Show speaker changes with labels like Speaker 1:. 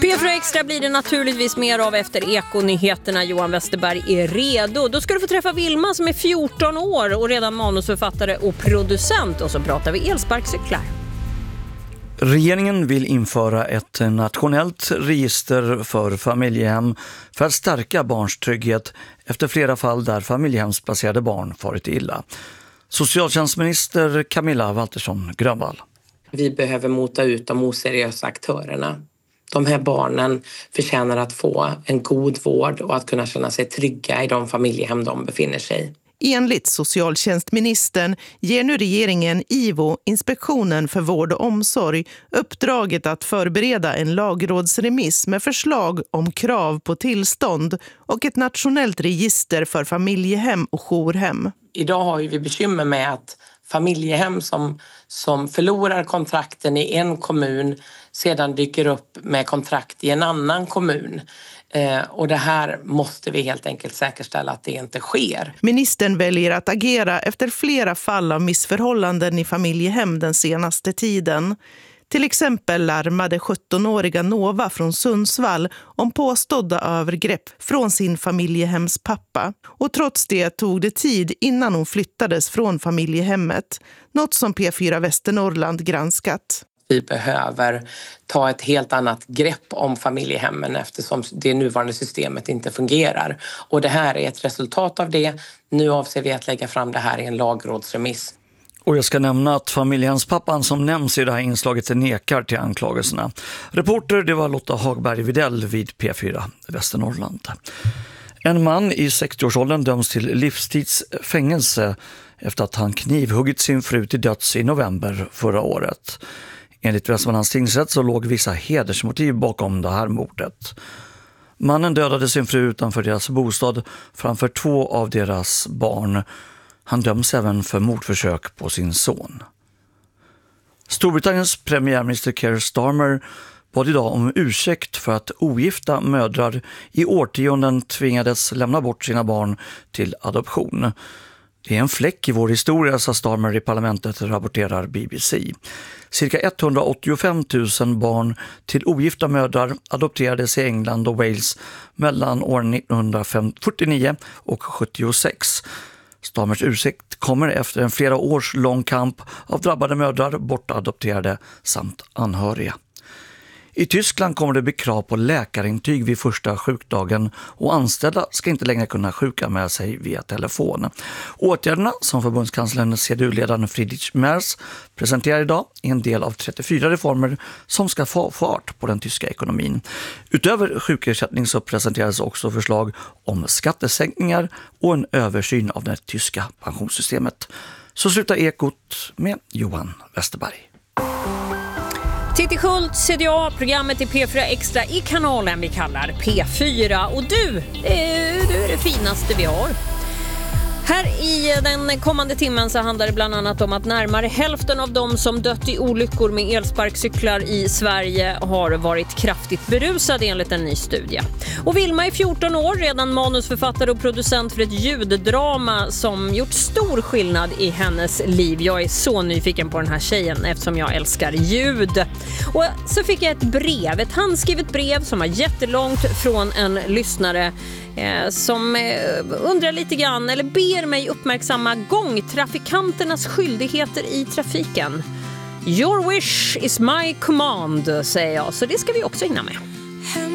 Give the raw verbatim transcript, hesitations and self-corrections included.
Speaker 1: P fyra Extra blir det naturligtvis mer av efter Ekonyheterna. Johan Westerberg är redo. Då ska du få träffa Vilma som är fjorton år och redan manusförfattare och producent. Och så pratar vi elsparkcyklar.
Speaker 2: Regeringen vill införa ett nationellt register för familjehem för att stärka barns trygghet efter flera fall där familjehemsplacerade barn farit illa. Socialtjänstminister Camilla Waltersson Grönvall.
Speaker 3: Vi behöver mota ut de oseriösa aktörerna. De här barnen förtjänar att få en god vård och att kunna känna sig trygga i de familjehem de befinner sig i.
Speaker 4: Enligt socialtjänstministern ger nu regeringen I V O, Inspektionen för vård och omsorg, uppdraget att förbereda en lagrådsremiss med förslag om krav på tillstånd och ett nationellt register för familjehem och jourhem.
Speaker 3: Idag har vi bekymmer med att familjehem som, som förlorar kontrakten i en kommun sedan dyker upp med kontrakt i en annan kommun. Eh, och det här måste vi helt enkelt säkerställa att det inte sker.
Speaker 4: Ministern väljer att agera efter flera fall av missförhållanden i familjehem den senaste tiden. Till exempel larmade sjuttonåriga Nova från Sundsvall om påstådda övergrepp från sin familjehemspappa. Och trots det tog det tid innan hon flyttades från familjehemmet. Något som P fyra Västernorrland granskat.
Speaker 3: Vi behöver ta ett helt annat grepp om familjehemmen eftersom det nuvarande systemet inte fungerar. Och det här är ett resultat av det. Nu avser vi att lägga fram det här i en lagrådsremiss.
Speaker 2: Och jag ska nämna att familjehemspappan som nämns i det här inslaget nekar till anklagelserna. Reporter det var Lotta Hagberg Videll vid P fyra Västernorrland. En man i sextioårsåldern döms till livstidsfängelse efter att han knivhuggit sin fru till döds i november förra året. Enligt Västmanlands tingsrätt så låg vissa hedersmotiv bakom det här mordet. Mannen dödade sin fru utanför deras bostad framför två av deras barn. Han döms även för mordförsök på sin son. Storbritanniens premiärminister Keir Starmer bad idag om ursäkt för att ogifta mödrar i årtionden tvingades lämna bort sina barn till adoption. Det är en fläck i vår historia, sa Starmer i parlamentet, rapporterar B B C. Cirka etthundraåttiofem tusen barn till ogifta mödrar adopterades i England och Wales mellan år nittonhundrafyrtionio och sjuttiosex. Starmers ursäkt kommer efter en flera års lång kamp av drabbade mödrar, bortadopterade samt anhöriga. I Tyskland kommer det bli krav på läkarintyg vid första sjukdagen och anställda ska inte längre kunna sjuka med sig via telefon. Åtgärderna som förbundskanslern C D U-ledaren Friedrich Merz presenterar idag är en del av trettiofyra reformer som ska få fart på den tyska ekonomin. Utöver sjukersättning så presenteras också förslag om skattesänkningar och en översyn av det tyska pensionssystemet. Så slutar Ekot med Johan Westerberg.
Speaker 1: Titti Schultz, C D A, programmet i P fyra Extra i kanalen vi kallar P fyra. Och du, eh, du är det finaste vi har. Här i den kommande timmen så handlar det bland annat om att närmare hälften av de som dött i olyckor med elsparkcyklar i Sverige har varit kraftigt berusade enligt en ny studie. Och Vilma är fjorton år, redan manusförfattare och producent för ett ljuddrama som gjort stor skillnad i hennes liv. Jag är så nyfiken på den här tjejen eftersom jag älskar ljud. Och så fick jag ett brev, ett handskrivet brev som var jättelångt från en lyssnare eh, som eh, undrar lite grann eller ber mig uppmärksamma gångtrafikanternas skyldigheter i trafiken. Your wish is my command, säger jag, så det ska vi också hinna med.